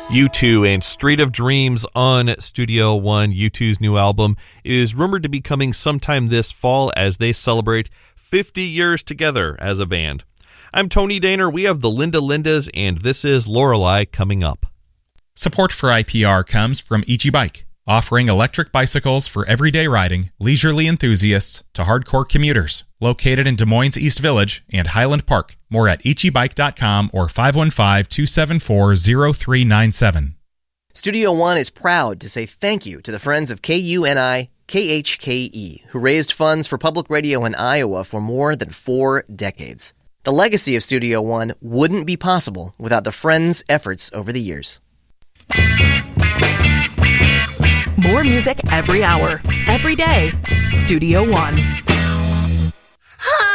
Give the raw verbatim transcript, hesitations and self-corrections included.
U two and Street of Dreams on Studio One. U two's new album is rumored to be coming sometime this fall as they celebrate fifty years together as a band. I'm Tony Daner. We have the Linda Lindas, and this is Lorelei coming up. Support for I P R comes from Ichi Bike, offering electric bicycles for everyday riding, leisurely enthusiasts to hardcore commuters. Located in Des Moines East Village and Highland Park. More at ichi bike dot com or five one five, two seven four, zero three nine seven. Studio One is proud to say thank you to the friends of K U N I K H K E, who raised funds for public radio in Iowa for more than four decades. The legacy of Studio One wouldn't be possible without the friends' efforts over the years. More music every hour, every day. Studio One.